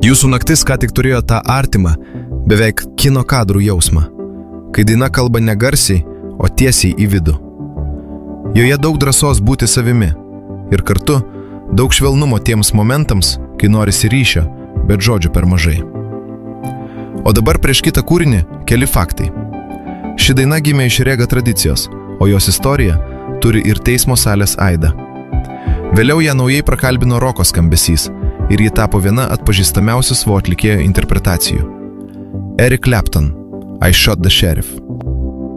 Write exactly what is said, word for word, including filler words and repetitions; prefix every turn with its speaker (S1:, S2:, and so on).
S1: Jūsų naktis ką tik turėjo tą artimą, beveik kino kadrų jausmą, kai daina kalba ne garsiai, o tiesiai į vidų. Joje daug drąsos būti savimi ir kartu daug švelnumo tiems momentams, kai norisi ryšio, bet žodžių per mažai. O dabar prieš kitą kūrinį keli faktai. Ši daina gimė iš rega tradicijos, o jos istorija turi ir teismo salės aidą. Vėliau ją naujai prakalbino roko skambesys ir ji tapo viena atpažįstamiausių savo atlikėjo interpretacijų. Eric Clapton, I Shot the Sheriff.